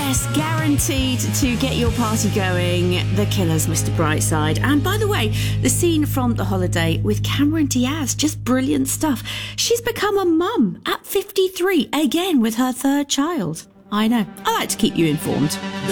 Yes, guaranteed to get your party going. The Killers, Mr. Brightside. And by the way, the scene from The Holiday with Cameron Diaz, just brilliant stuff. She's become a mum at 53, again with her third child. I know. I like to keep you informed.